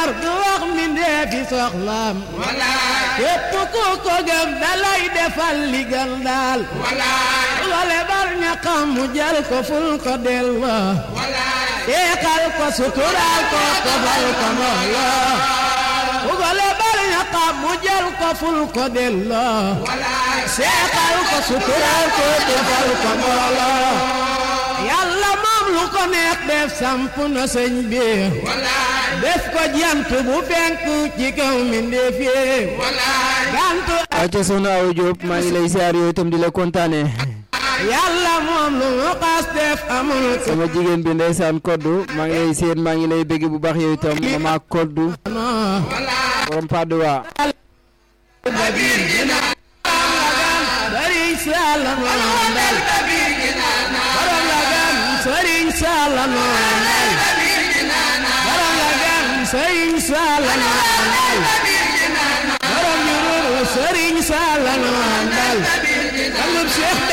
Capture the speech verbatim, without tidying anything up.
defar du wax mbindéef yi soxlaam képp ku ko gëm dalay defal li gën daal wala bar ñaqam mu jël ko ful ko delloo teexal ko suturaal ko tofal ko mbooloo wala bar ñaqam mu jël ko ful ko delloo teexal ko suturaal ko tofal ko mbooloo yàlla moom lu ko neex def samp na sëñ bi def ko jant bu fenk ci kaw mbindéef yi gantu aca soxna Awa Diop maa ngi lay siyaar yow itam di la kontaane yàlla moom lu mu xas def amul sama jigéen bi ndeysaan koddu maa ngi lay seen maa ngi lay bëgg bu baax yow itam mama koddu borom Padoa Sëriñ Sall moondal borom la gan Sëriñ Sall moondal borom la gan Sëriñ Sall moondal borom ñu Sëriñ Sall moondal